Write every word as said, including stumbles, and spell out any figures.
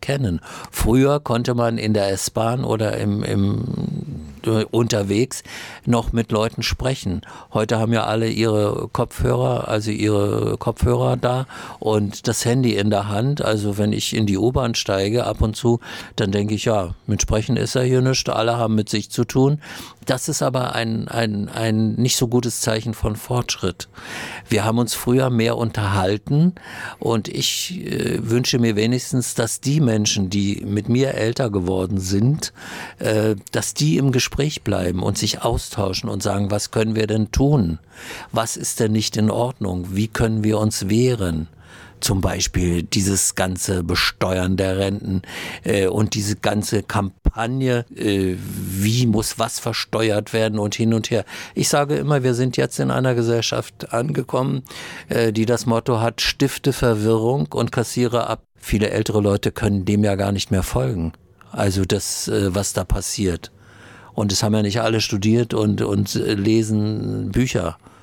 erkennen. Früher konnte man in der S-Bahn oder im, im unterwegs noch mit Leuten sprechen. Heute haben ja alle ihre Kopfhörer, also ihre Kopfhörer da und das Handy in der Hand. Also wenn ich in die U-Bahn steige ab und zu, dann denke ich, ja, mit Sprechen ist ja hier nichts, alle haben mit sich zu tun. Das ist aber ein, ein, ein nicht so gutes Zeichen von Fortschritt. Wir haben uns früher mehr unterhalten und ich äh, wünsche mir wenigstens, dass die Menschen, die mit mir älter geworden sind, äh, dass die im Gespräch bleiben und sich austauschen und sagen, was können wir denn tun? Was ist denn nicht in Ordnung? Wie können wir uns wehren? Zum Beispiel dieses ganze Besteuern der Renten äh, und diese ganze Kampagne, äh, wie muss was versteuert werden und hin und her. Ich sage immer, wir sind jetzt in einer Gesellschaft angekommen, äh, die das Motto hat, stifte Verwirrung und kassiere ab. Viele ältere Leute können dem ja gar nicht mehr folgen. Also das, äh, was da passiert. Und es haben ja nicht alle studiert und, und lesen Bücher.